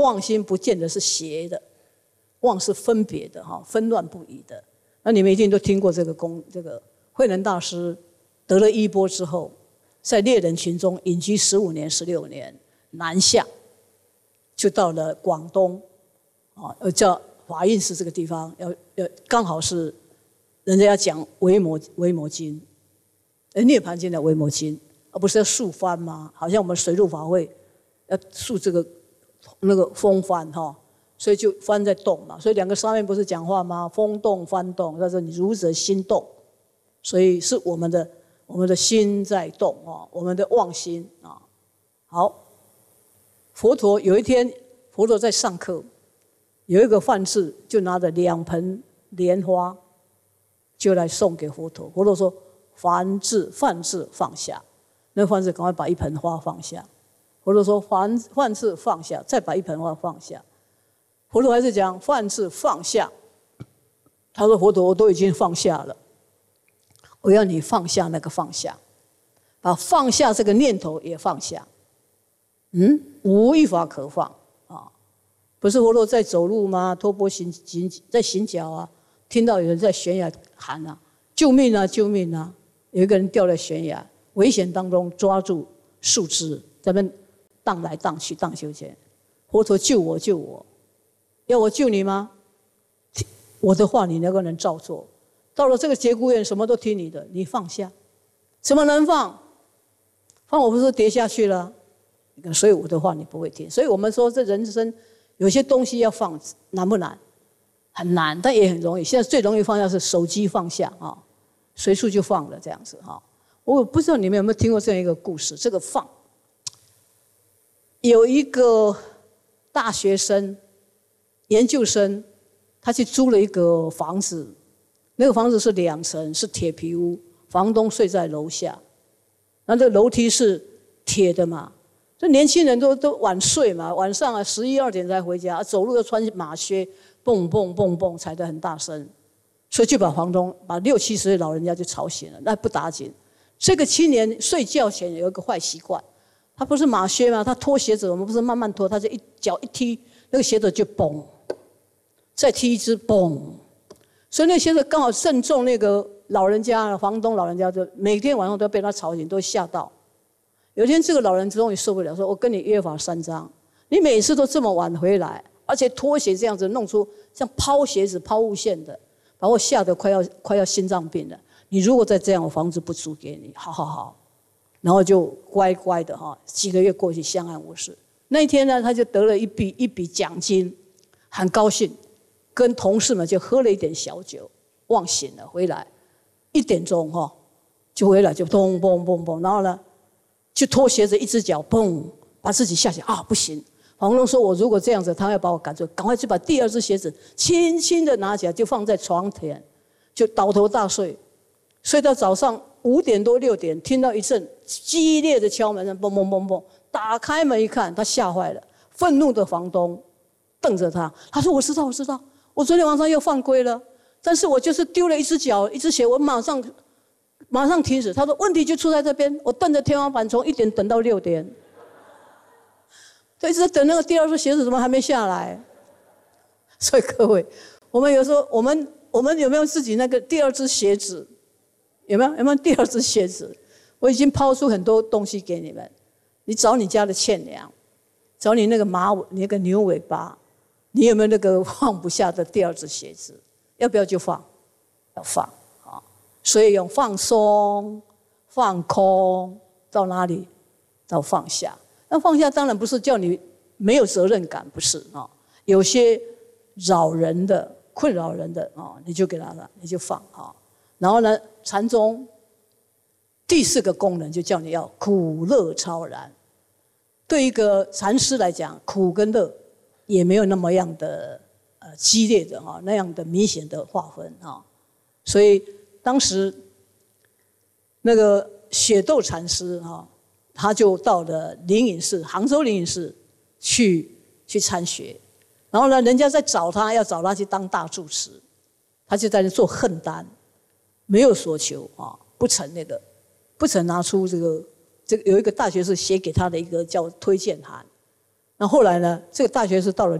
妄心不见得是邪的，妄是分别的哈，纷乱不已的。那你们一定都听过这个慧能大师得了衣钵之后，在猎人群中隐居15年、16年，南下，就到了广东，叫华阴寺这个地方，要刚好是人家要讲维摩经，涅槃经的维摩经，而不是要述翻吗？好像我们水陆法会要述这个那个风翻哈。所以就翻在动嘛，所以两个上面不是讲话吗？风动翻动，他说你儒者心动，所以是我们的心在动啊，我们的妄心啊。好，佛陀有一天，佛陀在上课，有一个梵志就拿着2盆莲花，就来送给佛陀。佛陀说：“梵志放下。”那梵志赶快把1盆花放下。佛陀说：“梵志放下，再把1盆花放下。”佛陀还是讲梵志放下，他说：“佛陀，我都已经放下了，我要你放下那个放下，把放下这个念头也放下。无一法可放啊！不是佛陀在走路吗？托钵在行脚啊，听到有人在悬崖喊啊，救命啊，救命啊！有一个人掉在悬崖，危险当中抓住树枝，在那边荡来荡去，荡秋千。佛陀救我，救我！”要我救你吗？我的话你能不能照做？到了这个节骨眼，什么都听你的，你放下。什么能放？放我不是跌下去了？所以我的话你不会听。所以我们说这人生有些东西要放，难不难？很难，但也很容易。现在最容易放下是手机放下啊，随处就放了这样子哈。我不知道你们有没有听过这样一个故事？这个放，有一个大学生。研究生，他去租了一个房子，那个房子是2层，是铁皮屋，房东睡在楼下，那这楼梯是铁的嘛，这年轻人都晚睡嘛，晚上11、2点才回家，走路要穿马靴，蹦蹦蹦蹦踩得很大声，所以就把房东把60、70岁老人家就吵醒了，那不打紧。这个青年睡觉前有一个坏习惯，他不是马靴吗？他脱鞋子，我们不是慢慢脱，他就一脚一踢，那个鞋子就嘣。再踢一只，嘣！所以那鞋子刚好正中那个老人家，房东老人家就每天晚上都被他吵醒，都吓到。有一天，这个老人终于受不了，说：“我跟你约法3章，你每次都这么晚回来，而且拖鞋这样子弄出像抛鞋子、抛物线的，把我吓得快要心脏病了。你如果再这样，我房子不租给你。好好好。”然后就乖乖的哈，几个月过去相安无事。那一天呢，他就得了一笔奖金，很高兴。跟同事们就喝了一点小酒，忘醒了回来，1点钟哈，就回来就咚嘣嘣嘣，然后呢，就脱鞋子，一只脚嘣，把自己吓醒啊，不行！房东说我如果这样子，他要把我赶走，赶快去把第2只鞋子轻轻的拿起来，就放在床前，就倒头大睡，睡到早上5点多6点，听到一阵激烈的敲门声，嘣嘣嘣嘣，打开门一看，他吓坏了，愤怒的房东瞪着他，他说：“我知道，我知道。”我昨天晚上又犯规了，但是我就是丢了1只脚、1只鞋，我马上停止。他说问题就出在这边，我瞪着天花板，从1点等到6点，就一直在等那个第2只鞋子怎么还没下来。所以各位，我们有时候我们有没有自己那个第2只鞋子？有没有第2只鞋子？我已经抛出很多东西给你们，你找你家的欠粮，找你那个你那个牛尾巴。你有没有那个放不下的第2只鞋子？要不要就放？要放啊！所以用放松、放空到哪里？到放下。那放下当然不是叫你没有责任感，不是啊。有些扰人的、困扰人的啊，你就给他了，你就放啊。然后呢，禅宗第4个功能就叫你要苦乐超然。对一个禅师来讲，苦跟乐。也没有那么样的激烈的哈，那样的明显的划分哈，所以当时那个雪窦禅师哈，他就到了灵隐寺，杭州灵隐寺去参学，然后呢，人家在要找他去当大住持，他就在那做恨单，没有所求啊，不曾拿出这个有一个大学士写给他的一个叫推荐函。 那后来呢，这个大学是到了